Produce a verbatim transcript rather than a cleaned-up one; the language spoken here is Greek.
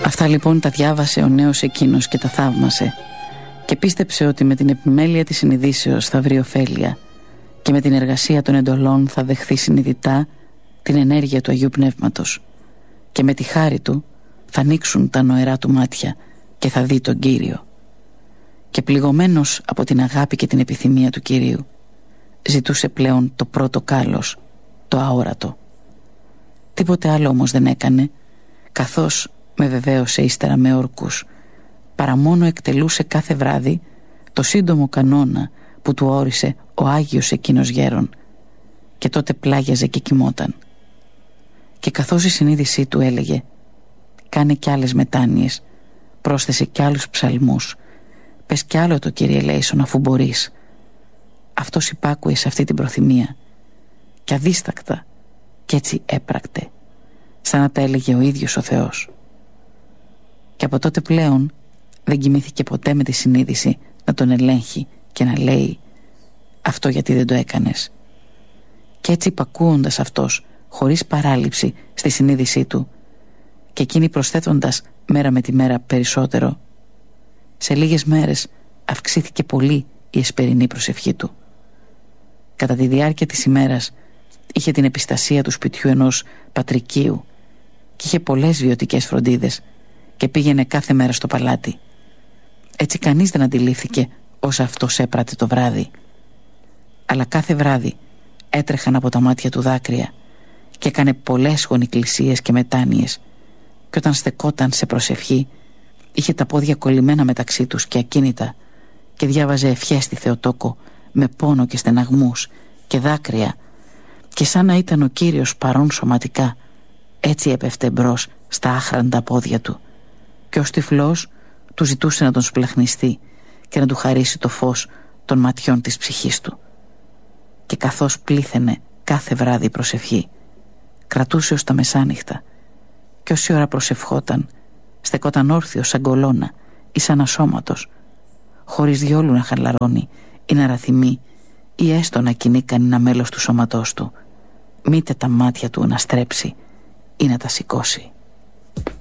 Αυτά λοιπόν τα διάβασε ο νέος εκείνος και τα θαύμασε και πίστεψε ότι με την επιμέλεια της συνειδήσεως θα βρει ωφέλεια και με την εργασία των εντολών θα δεχθεί συνειδητά την ενέργεια του Αγίου Πνεύματος και με τη χάρη του θα ανοίξουν τα νοερά του μάτια και θα δει τον Κύριο. Και πληγωμένος από την αγάπη και την επιθυμία του Κυρίου ζητούσε πλέον το πρώτο κάλος, το αόρατο. Τίποτε άλλο όμως δεν έκανε, καθώς με βεβαίωσε ύστερα με όρκους, παρά μόνο εκτελούσε κάθε βράδυ το σύντομο κανόνα που του όρισε ο Άγιος εκείνος γέρον, και τότε πλάγιαζε και κοιμόταν. Και καθώς η συνείδησή του έλεγε «Κάνε κι άλλες μετάνοιες, πρόσθεσε κι άλλους ψαλμούς, πες κι άλλο το Κύριε Λέησον αφού μπορείς», αυτός υπάκουε σε αυτή την προθυμία και αδίστακτα, κι έτσι έπρακτε, σαν να τα έλεγε ο ίδιος ο Θεός. Και από τότε πλέον δεν κοιμήθηκε ποτέ με τη συνείδηση να τον ελέγχει και να λέει «Αυτό γιατί δεν το έκανες». Και έτσι υπακούοντας αυτός χωρίς παράληψη στη συνείδησή του και εκείνη προσθέτοντας μέρα με τη μέρα περισσότερο, σε λίγες μέρες αυξήθηκε πολύ η εσπερινή προσευχή του. Κατά τη διάρκεια της ημέρας είχε την επιστασία του σπιτιού ενός πατρικίου και είχε πολλές βιωτικές φροντίδες και πήγαινε κάθε μέρα στο παλάτι. Έτσι κανείς δεν αντιλήφθηκε όσα αυτός έπρατε το βράδυ. Αλλά κάθε βράδυ έτρεχαν από τα μάτια του δάκρυα και έκανε πολλές γονικλησίες και μετάνοιες, και όταν στεκόταν σε προσευχή είχε τα πόδια κολλημένα μεταξύ τους και ακίνητα και διάβαζε ευχές στη Θεοτόκο με πόνο και στεναγμούς και δάκρυα, και σαν να ήταν ο Κύριος παρόν σωματικά, έτσι έπεφτε μπρος στα άχραντα πόδια του, και ως τυφλός του ζητούσε να τον σπλαχνιστεί και να του χαρίσει το φως των ματιών της ψυχής του. Και καθώς πλήθαινε κάθε βράδυ η προσευχή, κρατούσε ως τα μεσάνυχτα, και όση ώρα προσευχόταν στεκόταν όρθιος σαν κολόνα ή σαν ασώματος, χωρίς διόλου να χαλαρώνει ή να ραθυμεί ή έστω να κινεί κανένα μέλος του σώματός του, μήτε τα μάτια του να στρέψει ή να τα σηκώσει.